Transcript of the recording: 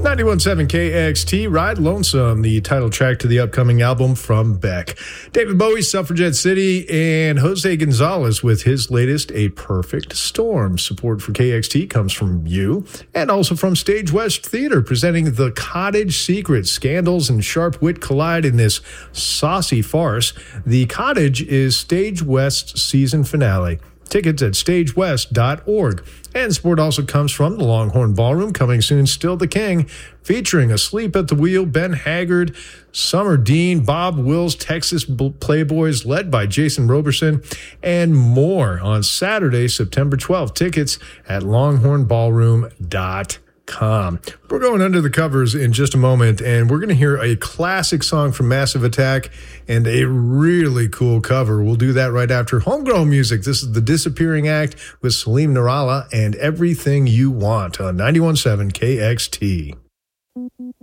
91.7 KXT, Ride Lonesome, the title track to the upcoming album from Beck. David Bowie, Suffragette City, and Jose Gonzalez with his latest, A Perfect Storm. Support for KXT comes from you and also from Stage West Theater, presenting The Cottage Secret. Scandals and sharp wit collide in this saucy farce. The Cottage is Stage West's season finale. Tickets at stagewest.org. And support also comes from the Longhorn Ballroom, coming soon, Still the King, featuring Asleep at the Wheel, Ben Haggard, Summer Dean, Bob Wills, Texas Playboys, led by Jason Roberson, and more on Saturday, September 12th. Tickets at longhornballroom.com. We're going under the covers in just a moment, and we're going to hear a classic song from Massive Attack and a really cool cover. We'll do that right after Homegrown Music. This is The Disappearing Act with Salim Narala and Everything You Want on 91.7 KXT.